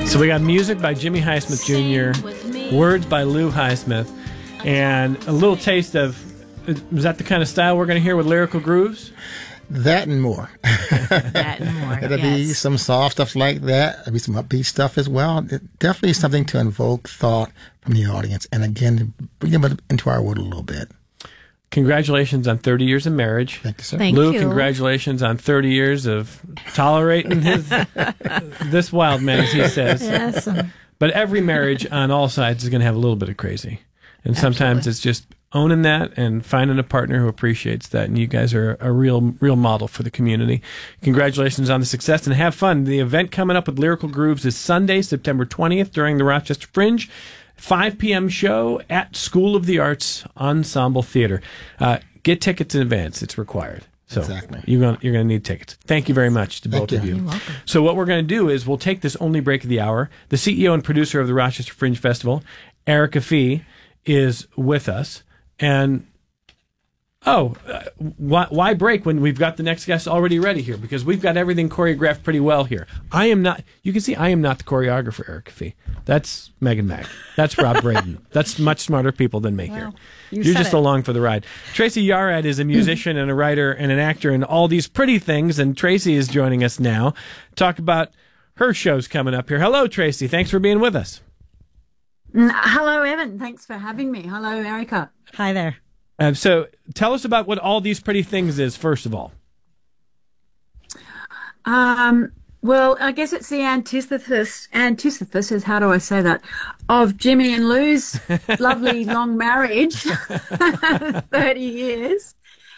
So we got music by Jimmy Highsmith Jr., words by Lou Highsmith, and a little taste of, is that the kind of style we're going to hear with Lyrical Grooves? That and more. That and more. It'll be some soft stuff like that. It'll be some upbeat stuff as well. Definitely something to invoke thought from the audience, and again, bring them into our world a little bit. Congratulations on 30 years of marriage. Thank you, sir. Thank Lou, you. congratulations on 30 years of tolerating this wild man, as he says. Yes. But every marriage on all sides is going to have a little bit of crazy. And sometimes it's just owning that and finding a partner who appreciates that. And you guys are a real model for the community. Congratulations on the success, and have fun. The event coming up with Lyrical Grooves is Sunday, September 20th during the Rochester Fringe. 5 p.m. show at School of the Arts Ensemble Theater. Get tickets in advance. It's required. So Exactly. you're going to need tickets. Thank you very much to both of you. You're welcome. So what we're going to do is we'll take this only break of the hour. The CEO and producer of the Rochester Fringe Festival, Erica Fee, is with us. And why break when we've got the next guest already ready here? Because we've got everything choreographed pretty well here. You can see I am not the choreographer, Erica Fee. That's Megan Mack. That's Rob Braden. That's much smarter people than me here. You're just along for the ride. Tracy Yarad is a musician and a writer and an actor and all these pretty things, and Tracy is joining us now. Talk about her shows coming up here. Hello, Tracy. Thanks for being with us. Hello, Evan. Thanks for having me. Hello, Erica. Hi there. So tell us about what All These Pretty Things is, first of all. Well, I guess it's the antithesis is, how do I say that, of Jimmy and Lou's lovely long marriage, 30 years.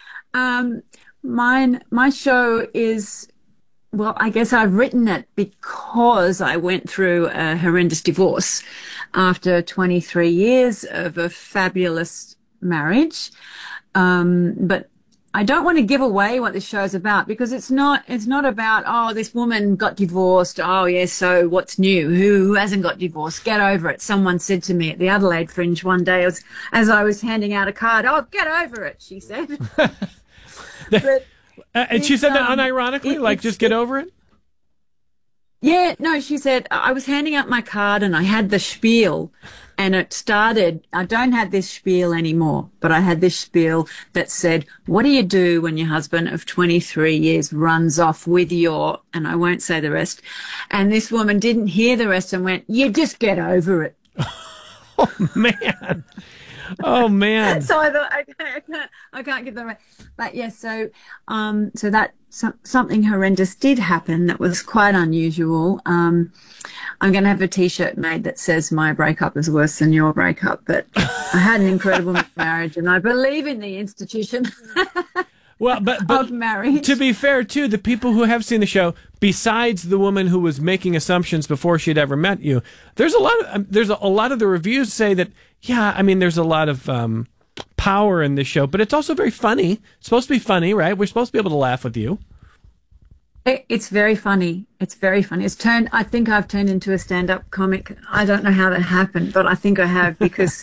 My show is, well, I guess I've written it because I went through a horrendous divorce after 23 years of a fabulous marriage. But I don't want to give away what this show is about, because it's not about, oh, this woman got divorced. Oh, yes. So what's new? Who hasn't got divorced? Get over it. Someone said to me at the Adelaide Fringe one day as I was handing out a card, oh, get over it, she said. And she said that unironically, just get over it? Yeah, no, she said, I was handing out my card and I had the spiel, and it started, I don't have this spiel anymore, but I had this spiel that said, what do you do when your husband of 23 years runs off with your, and I won't say the rest. And this woman didn't hear the rest and went, you just get over it. Oh, man. Oh, man. So I thought, I can't give the rest. But yes, so that something horrendous did happen that was quite unusual. I'm going to have a T-shirt made that says my breakup is worse than your breakup. But I had an incredible marriage, and I believe in the institution well, but of marriage. To be fair, too, the people who have seen the show, besides the woman who was making assumptions before she'd ever met you, there's a lot of the reviews say that, yeah, I mean, there's a lot of power in this show, but it's also very funny. It's supposed to be funny, right? We're supposed to be able to laugh with you. It's very funny. It's very funny. I think I've turned into a stand-up comic. I don't know how that happened, but I think I have, because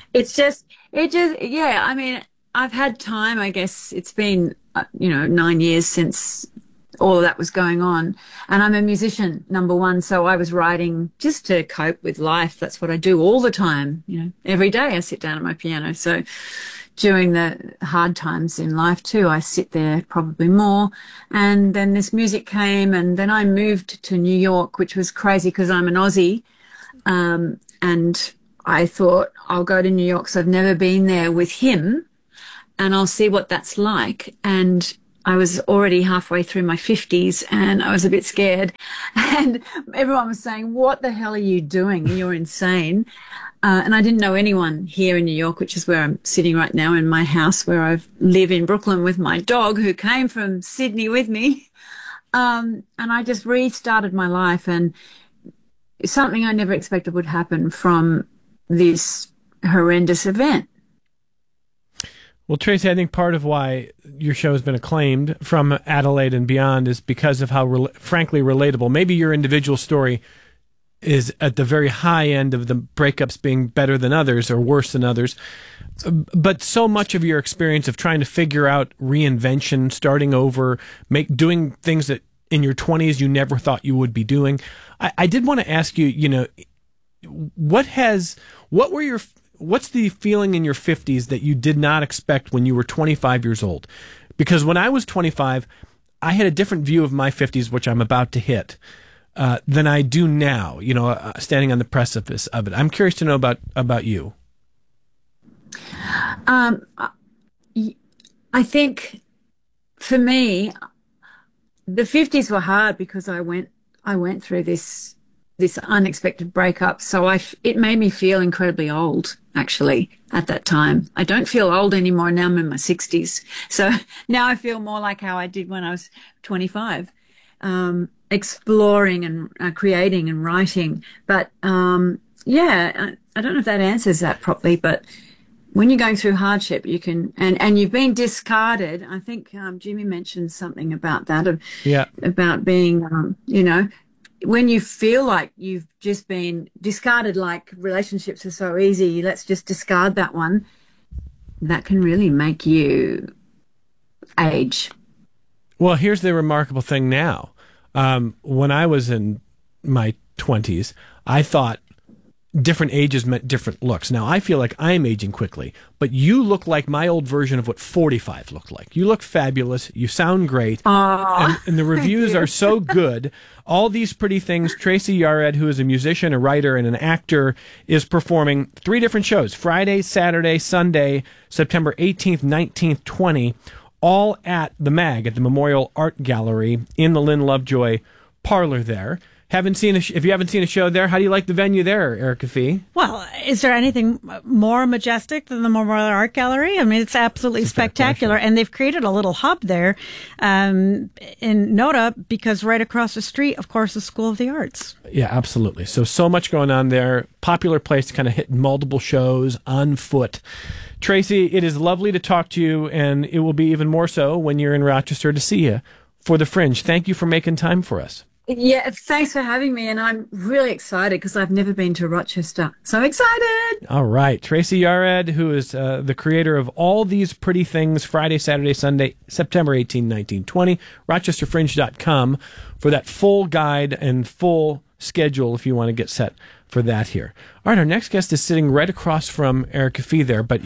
yeah, I mean, I've had time, I guess. It's been, 9 years since all of that was going on. And I'm a musician, number one. So I was writing just to cope with life. That's what I do all the time. Every day I sit down at my piano. So during the hard times in life too, I sit there probably more. And then this music came, and then I moved to New York, which was crazy because I'm an Aussie. And I thought, I'll go to New York, so I've never been there with him, and I'll see what that's like. And I was already halfway through my 50s, and I was a bit scared. And everyone was saying, what the hell are you doing? You're insane. And I didn't know anyone here in New York, which is where I'm sitting right now in my house, where I live in Brooklyn with my dog, who came from Sydney with me. And I just restarted my life, and something I never expected would happen from this horrendous event. Well, Tracy, I think part of why your show has been acclaimed from Adelaide and beyond is because of how, frankly, relatable. Maybe your individual story is at the very high end of the breakups being better than others or worse than others. But so much of your experience of trying to figure out reinvention, starting over, doing things that in your 20s you never thought you would be doing. I did want to ask you, what's the feeling in your 50s that you did not expect when you were 25 years old? Because when I was 25, I had a different view of my 50s, which I'm about to hit, than I do now, standing on the precipice of it. I'm curious to know about you. I think for me, the 50s were hard because I went through this unexpected breakup. So it made me feel incredibly old, actually, at that time. I don't feel old anymore. Now I'm in my 60s. So now I feel more like how I did when I was 25, exploring and creating and writing. But I don't know if that answers that properly, but when you're going through hardship, you can, and you've been discarded. I think Jimmy mentioned something about that, about being, when you feel like you've just been discarded, like relationships are so easy, let's just discard that one. That can really make you age. Well, here's the remarkable thing now. When I was in my 20s, I thought different ages meant different looks. Now, I feel like I'm aging quickly, but you look like my old version of what 45 looked like. You look fabulous. You sound great. And the reviews are so good. All these pretty things. Tracy Yared, who is a musician, a writer, and an actor, is performing 3 different shows, Friday, Saturday, Sunday, September 18th, 19th, 20th, all at the MAG, at the Memorial Art Gallery in the Lynn Lovejoy parlor there. If you haven't seen a show there, how do you like the venue there, Erica Fee? Well, is there anything more majestic than the Memorial Art Gallery? I mean, it's absolutely spectacular. And they've created a little hub there in Noda because right across the street, of course, the School of the Arts. Yeah, absolutely. So much going on there. Popular place to kind of hit multiple shows on foot. Tracy, it is lovely to talk to you, and it will be even more so when you're in Rochester to see you for the Fringe. Thank you for making time for us. Yeah, thanks for having me, and I'm really excited because I've never been to Rochester. So excited! All right. Tracy Yared, who is the creator of all these pretty things, Friday, Saturday, Sunday, September 18, 19, 20, rochesterfringe.com for that full guide and full schedule if you want to get set for that here. All right, our next guest is sitting right across from Erica Fee there, but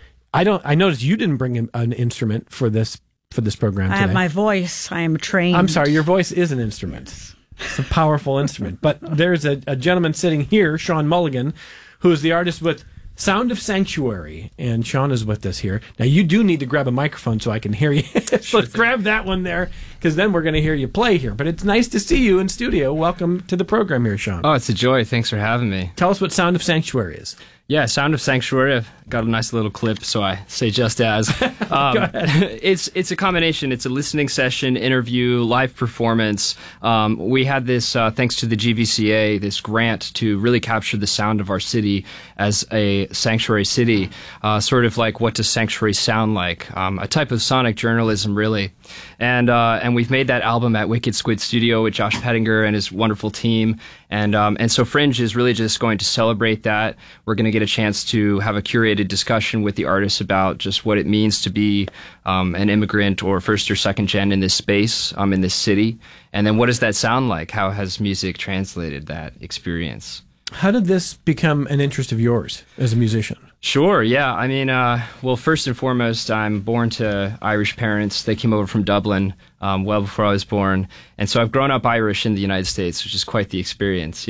I noticed you didn't bring an instrument for this program today. I have my voice. I am trained. I'm sorry, your voice is an instrument. It's a powerful instrument. But there's a gentleman sitting here, Sean Mulligan, who is the artist with Sound of Sanctuary. And Sean is with us here. Now, you do need to grab a microphone so I can hear you. So grab that one there, because then we're going to hear you play here. But it's nice to see you in studio. Welcome to the program here, Sean. Oh, it's a joy. Thanks for having me. Tell us what Sound of Sanctuary is. Yeah, Sound of Sanctuary. I've got a nice little clip, so I say just as. Go ahead. It's a combination. It's a listening session, interview, live performance. We had this, thanks to the GVCA, this grant to really capture the sound of our city as a sanctuary city, sort of like what does sanctuary sound like, a type of sonic journalism, really. And we've made that album at Wicked Squid Studio with Josh Pettinger and his wonderful team. And so Fringe is really just going to celebrate that. We're going to get a chance to have a curated discussion with the artists about just what it means to be an immigrant or first or second gen in this space, in this city. And then what does that sound like? How has music translated that experience? How did this become an interest of yours as a musician? Sure, yeah. I mean, well, first and foremost, I'm born to Irish parents. They came over from Dublin well before I was born. And so I've grown up Irish in the United States, which is quite the experience,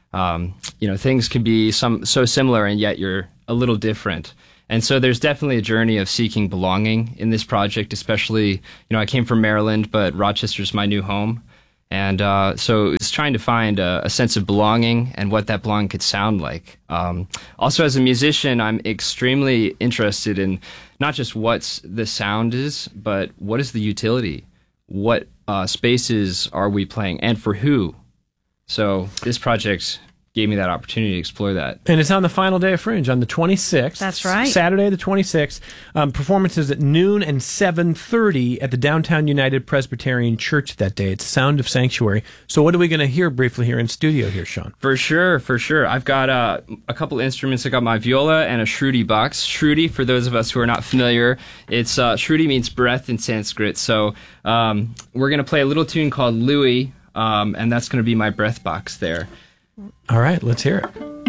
things can be so similar and yet you're a little different. And so there's definitely a journey of seeking belonging in this project, especially, I came from Maryland, but Rochester's my new home. And so it's trying to find a sense of belonging and what that belonging could sound like. Also, as a musician, I'm extremely interested in not just what the sound is, but what is the utility? What spaces are we playing and for who? So this project gave me that opportunity to explore that. And it's on the final day of Fringe on the 26th. That's right. Saturday the 26th. Performances at noon and 7:30 at the Downtown United Presbyterian Church that day. It's Sound of Sanctuary. So what are we going to hear briefly here in studio here, Sean? For sure. I've got a couple instruments. I got my viola and a shruti box. Shruti, for those of us who are not familiar, it's shruti means breath in Sanskrit. So we're going to play a little tune called Louis, and that's going to be my breath box there. All right, let's hear it.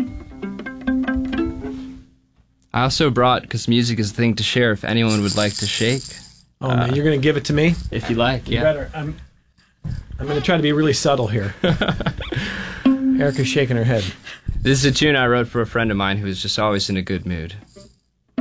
I also brought, because music is a thing to share, if anyone would like to shake. Oh, man, you're going to give it to me? If you like, yeah. Better. I'm going to try to be really subtle here. Erica's shaking her head. This is a tune I wrote for a friend of mine who was just always in a good mood.